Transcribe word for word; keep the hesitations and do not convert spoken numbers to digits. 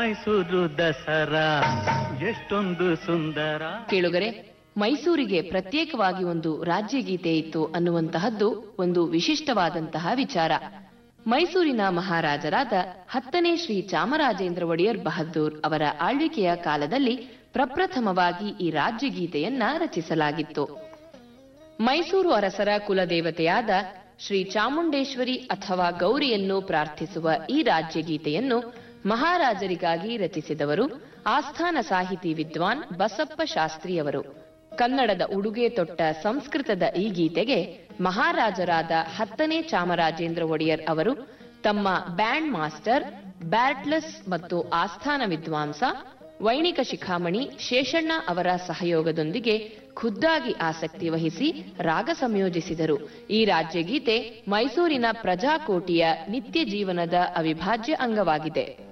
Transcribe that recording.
ಮೈಸೂರು ದಸರಾ ಎಷ್ಟೊಂದು ಸುಂದರ. ಕೇಳುಗರೆ, ಮೈಸೂರಿಗೆ ಪ್ರತ್ಯೇಕವಾಗಿ ಒಂದು ರಾಜ್ಯಗೀತೆ ಇತ್ತು ಅನ್ನುವಂತಹದ್ದು ಒಂದು ವಿಶಿಷ್ಟವಾದಂತಹ ವಿಚಾರ. ಮೈಸೂರಿನ ಮಹಾರಾಜರಾದ ಹತ್ತನೇ ಶ್ರೀ ಚಾಮರಾಜೇಂದ್ರ ಒಡೆಯರ್ ಬಹದ್ದೂರ್ ಅವರ ಆಳ್ವಿಕೆಯ ಕಾಲದಲ್ಲಿ ಪ್ರಪ್ರಥಮವಾಗಿ ಈ ರಾಜ್ಯಗೀತೆಯನ್ನ ರಚಿಸಲಾಗಿತ್ತು. ಮೈಸೂರು ಅರಸರ ಕುಲದೇವತೆಯಾದ ಶ್ರೀ ಚಾಮುಂಡೇಶ್ವರಿ ಅಥವಾ ಗೌರಿಯನ್ನು ಪ್ರಾರ್ಥಿಸುವ ಈ ರಾಜ್ಯಗೀತೆಯನ್ನು ಮಹಾರಾಜರಿಗಾಗಿ ರಚಿಸಿದವರು ಆಸ್ಥಾನ ಸಾಹಿತಿ ವಿದ್ವಾನ್ ಬಸಪ್ಪ ಶಾಸ್ತ್ರಿಯವರು. ಕನ್ನಡದ ಉಡುಗೆ ತೊಟ್ಟ ಸಂಸ್ಕೃತದ ಈ ಗೀತೆಗೆ ಮಹಾರಾಜರಾದ ಹತ್ತನೇ ಚಾಮರಾಜೇಂದ್ರ ಒಡೆಯರ್ ಅವರು ತಮ್ಮ ಬ್ಯಾಂಡ್ ಮಾಸ್ಟರ್ ಬ್ಯಾಟ್ಲಸ್ ಮತ್ತು ಆಸ್ಥಾನ ವಿದ್ವಾಂಸ ವೈಣಿಕ ಶಿಖಾಮಣಿ ಶೇಷಣ್ಣ ಅವರ ಸಹಯೋಗದೊಂದಿಗೆ ಖುದ್ದಾಗಿ ಆಸಕ್ತಿ ವಹಿಸಿ ರಾಗ ಸಂಯೋಜಿಸಿದರು. ಈ ರಾಜ್ಯಗೀತೆ ಮೈಸೂರಿನ ಪ್ರಜಾಕೋಟಿಯ ನಿತ್ಯ ಜೀವನದ ಅವಿಭಾಜ್ಯ ಅಂಗವಾಗಿದೆ.